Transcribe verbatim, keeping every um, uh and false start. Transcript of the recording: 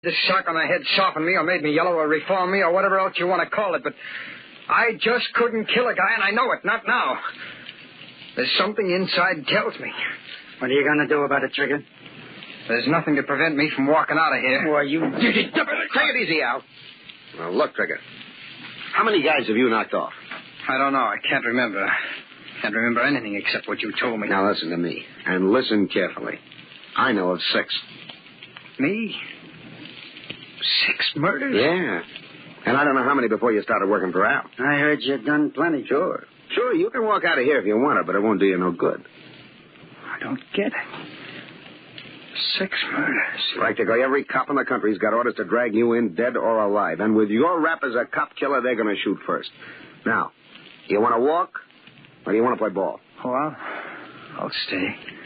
This shock on the head softened me or made me yellow or reformed me or whatever else you want to call it, but I just couldn't kill a guy, and I know it, not now. There's something inside tells me. What are you going to do about it, Trigger? There's nothing to prevent me from walking out of here. Why, you... Take it easy, Al. Now, look, Trigger. How many guys have you knocked off? I don't know. I can't remember. Can't remember anything except what you told me. Now, listen to me, and listen carefully. I know of six. Me? Six murders? Yeah. And I don't know how many before you started working for Al. I heard you'd done plenty. Sure. Sure, you can walk out of here if you want to, but it won't do you no good. I don't get it. Six murders. Practically every cop in the country's got orders to drag you in dead or alive. And with your rap as a cop killer, they're going to shoot first. Now, you want to walk or do you want to play ball? Well, I'll stay.